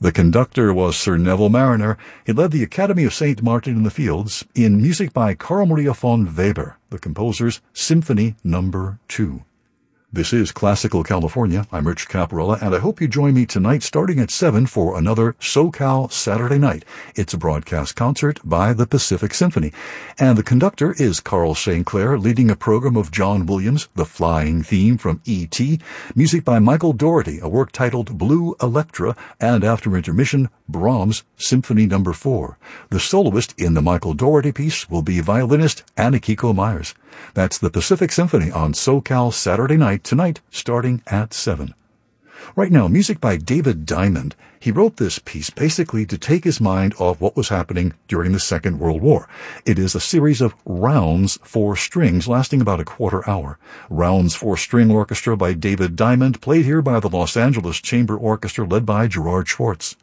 The conductor was Sir Neville Marriner. He led the Academy of St. Martin in the Fields in music by Carl Maria von Weber, the composer's Symphony No. 2. This is Classical California. I'm Rich Caparella, and I hope you join me tonight starting at 7 for another SoCal Saturday Night. It's a broadcast concert by the Pacific Symphony. And the conductor is Carl St. Clair, leading a program of John Williams, the flying theme from E.T., music by Michael Dougherty, a work titled Blue Electra, and after intermission, Brahms' Symphony No. 4. The soloist in the Michael Dougherty piece will be violinist Anakiko Myers. That's the Pacific Symphony on SoCal Saturday Night tonight, starting at 7. Right now, music by David Diamond. He wrote this piece basically to take his mind off what was happening during the Second World War. It is a series of rounds for strings lasting about a quarter hour. Rounds for String Orchestra by David Diamond, played here by the Los Angeles Chamber Orchestra led by Gerard Schwartz.